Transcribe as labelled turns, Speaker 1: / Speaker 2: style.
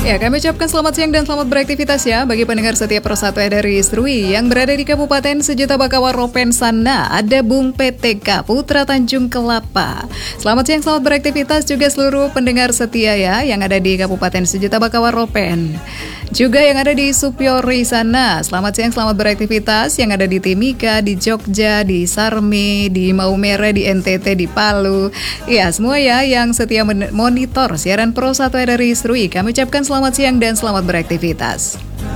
Speaker 1: Ya, kami ucapkan selamat siang dan selamat beraktivitas ya bagi pendengar setia Persatu dari Srui yang berada di Kabupaten Sejuta Bakawa Ropen sana. Ada Bung PTK Putra Tanjung Kelapa. Selamat siang, selamat beraktivitas juga seluruh pendengar setia ya yang ada di Kabupaten Sejuta Bakawa Ropen. Juga yang ada di Supiori sana. Selamat siang, selamat beraktivitas yang ada di Timika, di Jogja, di Sarmi, di Maumere, di NTT, di Palu. Ya, semua ya yang setia monitor siaran Persatu dari Srui. Kami ucapkan selamat siang dan selamat beraktivitas.